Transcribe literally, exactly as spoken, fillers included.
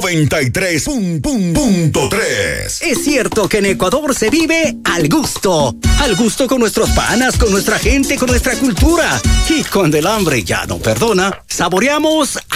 noventa y tres punto tres. Es cierto que en Ecuador se vive al gusto. Al gusto con nuestros panas, con nuestra gente, con nuestra cultura. Y cuando el hambre ya no perdona, saboreamos